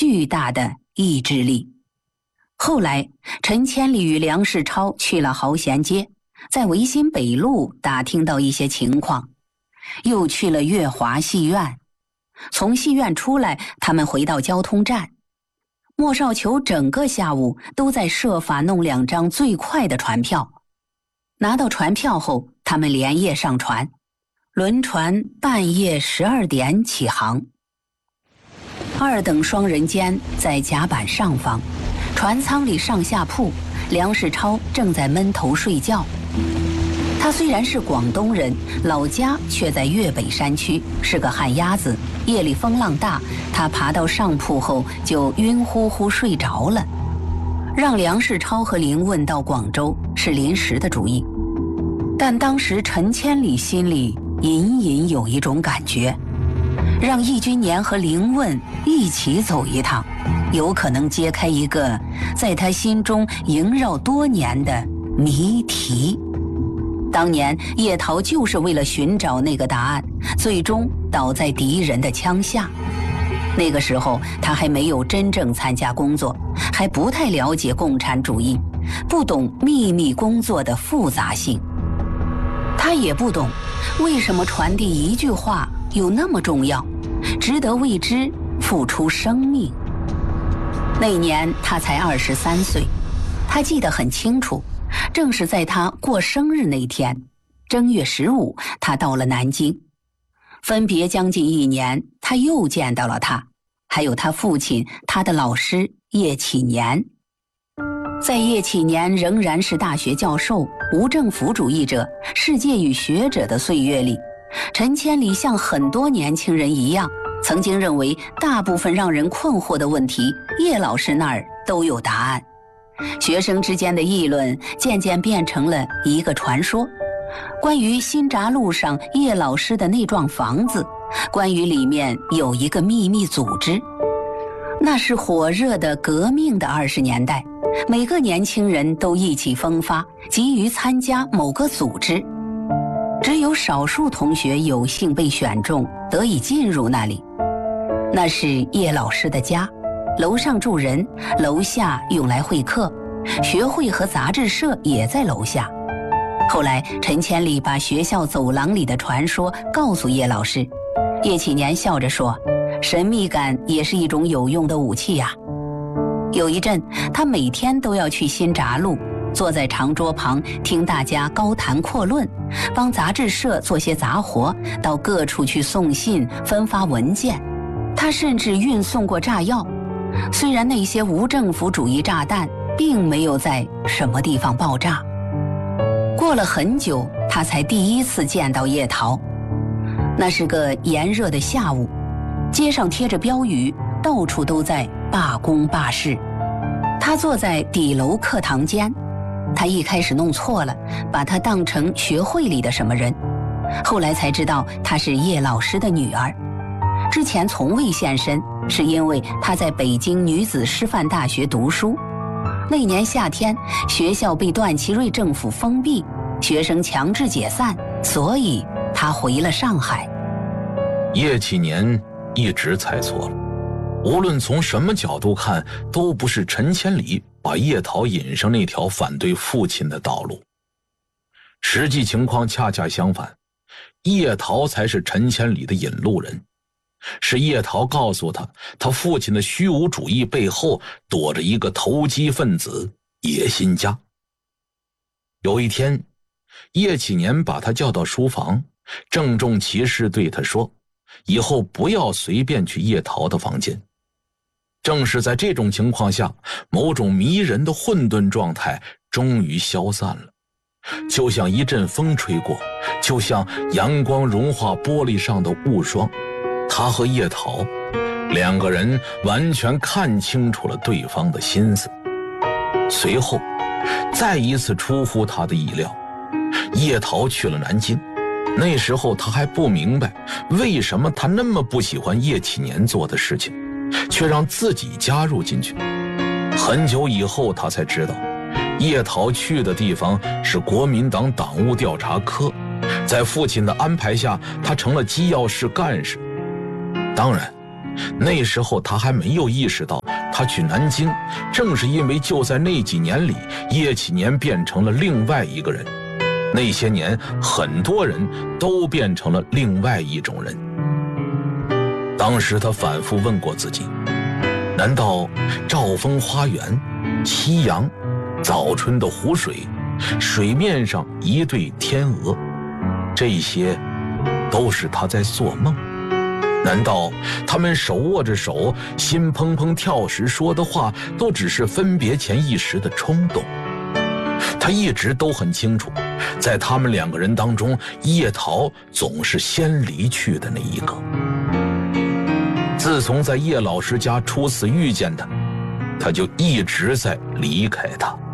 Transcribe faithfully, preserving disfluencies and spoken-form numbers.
巨大的意志力。后来，陈千里与梁世超去了豪贤街，在维新北路打听到一些情况，又去了月华戏院。从戏院出来，他们回到交通站。莫少球整个下午都在设法弄两张最快的船票。拿到船票后，他们连夜上船，轮船半夜十二点起航。二等双人间在甲板上方，船舱里上下铺，梁世超正在闷头睡觉。他虽然是广东人，老家却在粤北山区，是个旱鸭子。夜里风浪大，他爬到上铺后就晕乎乎睡着了。让梁世超和林问到广州是临时的主意，但当时陈千里心里隐隐有一种感觉，让易君年和林问一起走一趟，有可能揭开一个在他心中萦绕多年的谜题。当年叶桃就是为了寻找那个答案，最终倒在敌人的枪下。那个时候他还没有真正参加工作，还不太了解共产主义，不懂秘密工作的复杂性。他也不懂为什么传递一句话有那么重要，值得为之付出生命。那年他才二十三岁，他记得很清楚，正是在他过生日那天，正月十五，他到了南京。分别将近一年，他又见到了他，还有他父亲，他的老师叶启年。在叶启年仍然是大学教授、无政府主义者、世界与学者的岁月里，陈千里像很多年轻人一样，曾经认为大部分让人困惑的问题，叶老师那儿都有答案。学生之间的议论渐渐变成了一个传说，关于新闸路上叶老师的那幢房子，关于里面有一个秘密组织。那是火热的革命的二十年代，每个年轻人都意气风发，急于参加某个组织。只有少数同学有幸被选中，得以进入那里。那是叶老师的家，楼上住人，楼下用来会客，学会和杂志社也在楼下。后来陈千里把学校走廊里的传说告诉叶老师，叶启年笑着说，神秘感也是一种有用的武器呀。有一阵他每天都要去新闸路，坐在长桌旁听大家高谈阔论，帮杂志社做些杂活，到各处去送信分发文件。他甚至运送过炸药，虽然那些无政府主义炸弹并没有在什么地方爆炸。过了很久，他才第一次见到叶桃。那是个炎热的下午，街上贴着标语，到处都在罢工罢市。他坐在底楼课堂间，他一开始弄错了，把他当成学会里的什么人，后来才知道她是叶老师的女儿。之前从未现身，是因为她在北京女子师范大学读书。那年夏天，学校被段祺瑞政府封闭，学生强制解散，所以她回了上海。 叶启年一直猜错了，无论从什么角度看，都不是陈千里把叶桃引上那条反对父亲的道路。实际情况恰恰相反，叶桃才是陈千里的引路人。是叶桃告诉他，他父亲的虚无主义背后躲着一个投机分子叶新家。有一天，叶启年把他叫到书房，郑重其事对他说，以后不要随便去叶桃的房间。正是在这种情况下，某种迷人的混沌状态终于消散了，就像一阵风吹过，就像阳光融化玻璃上的雾霜。他和叶桃两个人完全看清楚了对方的心思。随后再一次出乎他的意料，叶桃去了南京。那时候他还不明白为什么他那么不喜欢叶启年做的事情，却让自己加入进去。很久以后他才知道，叶桃去的地方是国民党党务调查科，在父亲的安排下，他成了机要室干事。当然那时候他还没有意识到，他去南京正是因为就在那几年里，叶启年变成了另外一个人。那些年很多人都变成了另外一种人。当时他反复问过自己，难道兆丰花园、夕阳、早春的湖水、水面上一对天鹅，这些都是他在做梦？难道他们手握着手，心砰砰跳时说的话，都只是分别前一时的冲动？他一直都很清楚，在他们两个人当中，叶桃总是先离去的那一个。自从在叶老师家初次遇见他，他就一直在离开他。